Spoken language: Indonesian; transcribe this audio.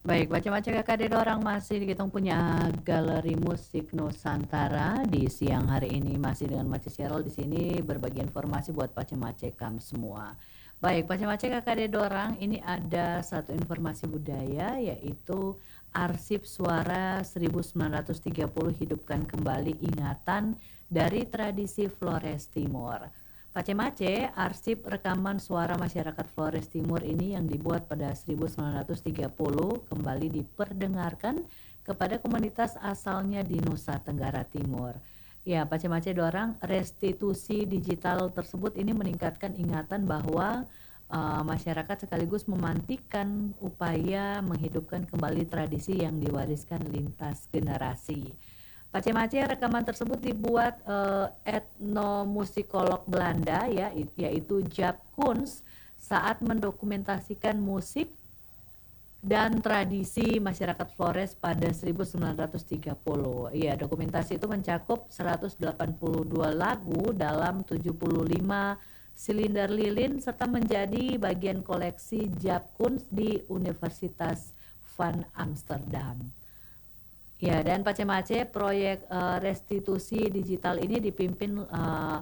Baik, macam-macam Kakak di orang masih kita punya galeri musik Nusantara di siang hari ini masih dengan Mace Sheryl di sini berbagi informasi buat Pace-Mace kam semua. Baik, Pace-Mace Kakak di dorang ini ada satu informasi budaya yaitu arsip suara 1930 hidupkan kembali ingatan dari tradisi Flores Timor. Pace-Mace, arsip rekaman suara masyarakat Flores Timur ini yang dibuat pada 1930 kembali diperdengarkan kepada komunitas asalnya di Nusa Tenggara Timur. Ya, Pace-Mace dorang restitusi digital tersebut ini meningkatkan ingatan bahwa masyarakat sekaligus memantikan upaya menghidupkan kembali tradisi yang diwariskan lintas generasi. Pace-Mace rekaman tersebut dibuat etnomusikolog Belanda ya, yaitu Jaap Koens saat mendokumentasikan musik dan tradisi masyarakat Flores pada 1930. Iya, dokumentasi itu mencakup 182 lagu dalam 75 silinder lilin serta menjadi bagian koleksi Jaap Koens di Universitas van Amsterdam. Ya, dan Pace-Mace proyek restitusi digital ini dipimpin